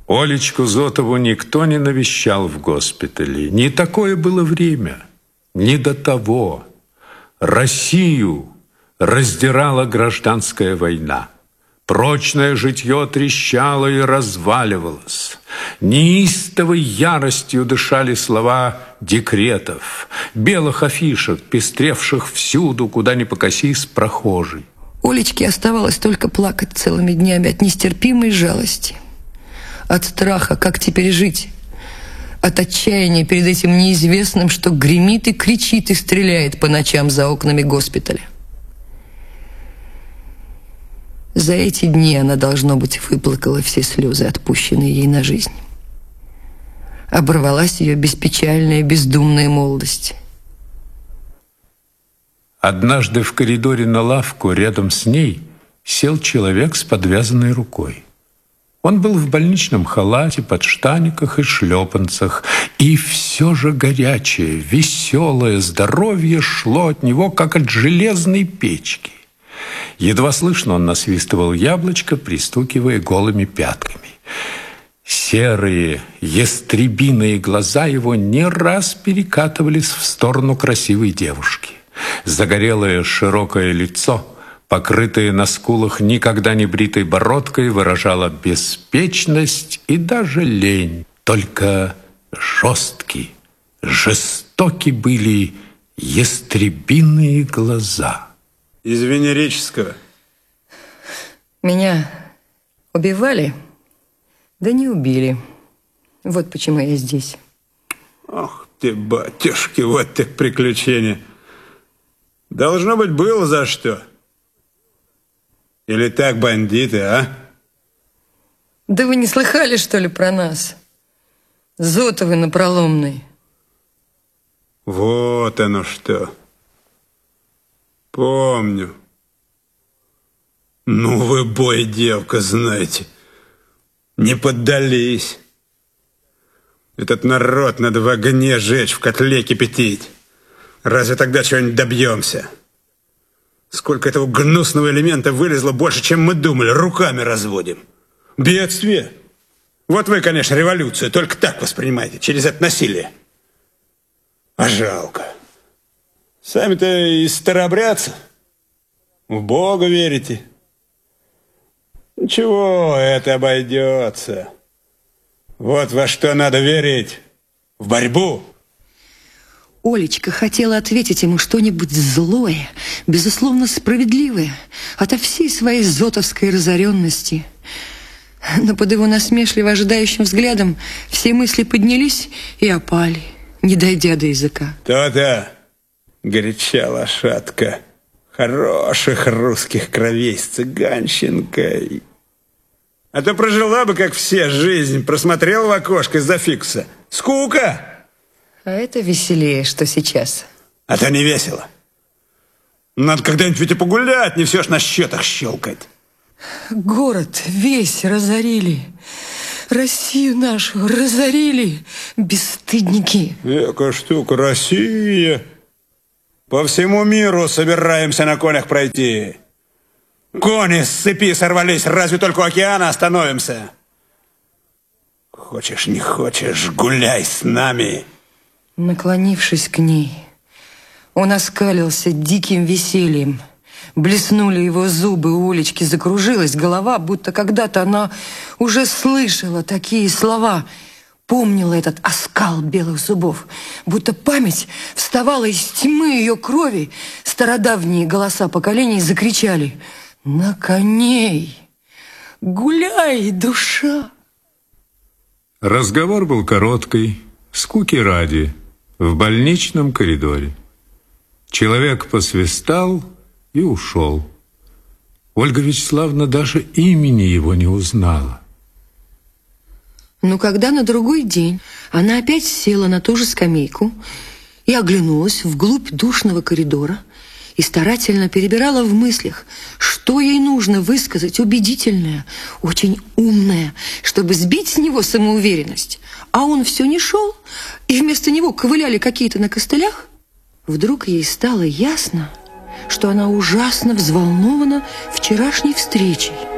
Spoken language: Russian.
Олечку Зотову никто не навещал в госпитале. Не такое было время, не до того. Россию раздирала гражданская война. Прочное житье трещало и разваливалось. Неистовой яростью дышали слова декретов, белых афишек, пестревших всюду, куда ни покосись прохожий. Олечке оставалось только плакать целыми днями от нестерпимой жалости, от страха, как теперь жить, от отчаяния перед этим неизвестным, что гремит и кричит и стреляет по ночам за окнами госпиталя. За эти дни она, должно быть, выплакала все слезы, отпущенные ей на жизнь. Оборвалась ее беспечальная, бездумная молодость. Однажды в коридоре на лавку рядом с ней сел человек с подвязанной рукой. Он был в больничном халате, подштаниках и шлепанцах, и все же горячее, веселое здоровье шло от него, как от железной печки. Едва слышно он насвистывал яблочко, пристукивая голыми пятками. Серые, ястребиные глаза его не раз перекатывались в сторону красивой девушки. Загорелое широкое лицо, покрытое на скулах никогда не бритой бородкой, выражало беспечность и даже лень. Только жестоки были ястребиные глаза. Из Венерического. Меня убивали, да не убили. Вот почему я здесь. Ох ты, батюшки, вот так приключения. Должно быть, было за что. Или так бандиты, а? Да вы не слыхали, что ли, про нас? Зотовы напроломные. Вот оно что. Помню. Ну вы, бой, девка, знаете. Не поддались. Этот народ надо в огне жечь, в котле кипятить. Разве тогда чего-нибудь добьемся? Сколько этого гнусного элемента вылезло, больше, чем мы думали. Руками разводим. Бедствие. Вот вы, конечно, революцию только так воспринимаете, через это насилие. А жалко. Сами-то из старообрядцев. В Бога верите. Ничего, это обойдется. Вот во что надо верить. В борьбу. Олечка хотела ответить ему что-нибудь злое, безусловно справедливое, ото всей своей зотовской разоренности. Но под его насмешливо ожидающим взглядом все мысли поднялись и опали, не дойдя до языка. То-то, горяча лошадка, хороших русских кровей с цыганщинкой. А то прожила бы, как все, жизнь, просмотрела в окошко из-за фикуса. Скука! А это веселее, что сейчас. А то не весело. Надо когда-нибудь ведь и погулять, не все ж на счетах щелкает. Город весь разорили. Россию нашу разорили, бесстыдники. Какая штука, Россия. По всему миру собираемся на конях пройти. Кони с цепи сорвались, разве только у океана остановимся. Хочешь, не хочешь, гуляй с нами. Наклонившись к ней, он оскалился диким весельем. Блеснули его зубы, у Олечки закружилась голова, будто когда-то она уже слышала такие слова. Помнила этот оскал белых зубов, будто память вставала из тьмы ее крови. Стародавние голоса поколений закричали: «На коней! Гуляй, душа!» Разговор был короткий, скуки ради, в больничном коридоре. Человек посвистал и ушел. Ольга Вячеславовна даже имени его не узнала. Но когда на другой день она опять села на ту же скамейку и оглянулась вглубь душного коридора и старательно перебирала в мыслях, что ей нужно высказать убедительное, очень умное, чтобы сбить с него самоуверенность, а он все не шел, и вместо него ковыляли какие-то на костылях, вдруг ей стало ясно, что она ужасно взволнована вчерашней встречей.